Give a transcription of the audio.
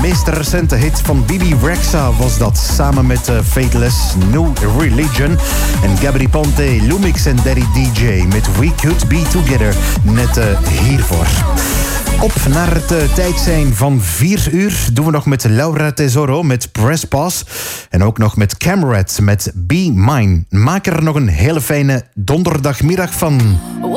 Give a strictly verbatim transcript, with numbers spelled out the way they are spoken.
meest recente hit van Bibi Rexha was dat. Samen met uh, Fateless, New Religion en Gabri Ponte, Lumix en Daddy D J met We Could Be Together. Net uh, hiervoor. Op naar het uh, tijd zijn van vier uur doen we nog met Laura Tesoro met Press Pass. En ook nog met Camrat met Be Mine. Maak er nog een hele fijne donderdagmiddag van.